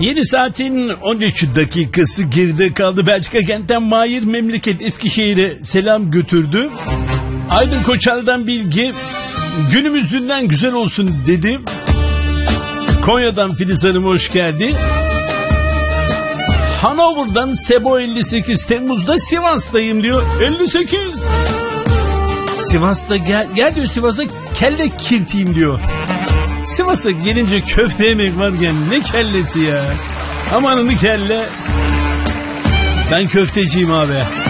7 saatin 13 dakikası geride kaldı. Belçika kentten Mahir memleket Eskişehir'e selam götürdü. Aydın Koçal'dan bilgi, günümüzünden güzel olsun dedi. Konya'dan Filiz Hanım hoş geldi. Hanover'dan Sebo 58, Temmuz'da Sivas'tayım diyor. 58. Sivas'ta gel diyor, Sivas'a kelle kirteyim diyor. Sivas'a gelince köfte yemek varken ne kellesi ya. Amanını kelle. Ben köfteciyim abi.